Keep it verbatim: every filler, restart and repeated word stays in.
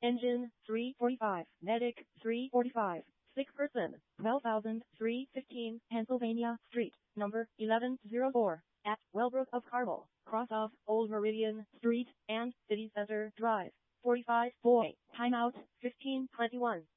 Engine, three forty-five. Medic, three forty-five. Sick person, twelve thousand three hundred fifteen Pennsylvania Street, number eleven oh four, at Wellbrook of Carmel, cross off Old Meridian Street and City Center Drive. forty-five boy, timeout, fifteen twenty-one.